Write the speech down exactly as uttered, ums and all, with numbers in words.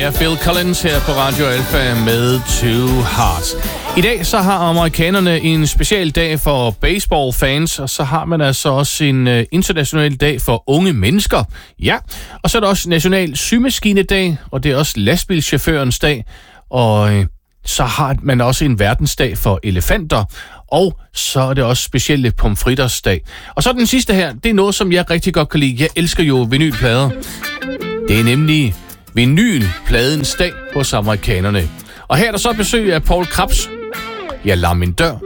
er Phil Collins her på Radio Alpha med Two Hearts. I dag så har amerikanerne en special dag for baseballfans, og så har man altså også en uh, international dag for unge mennesker. Ja, og så er der også National Symaskinedag, og det er også lastbilchaufførens dag, og uh, så har man også en verdensdag for elefanter, og så er det også specielle pomfritters dag. Og så den sidste her, det er noget, som jeg rigtig godt kan lide. Jeg elsker jo vinylplader. Det er nemlig vinylpladens dag hos amerikanerne. Og her er der så besøg af Paul Krebs. Jeg lader min dør